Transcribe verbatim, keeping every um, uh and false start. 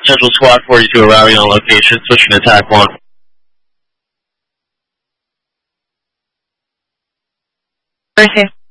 Central Squad forty-two arriving on location, switching to attack one. Right here.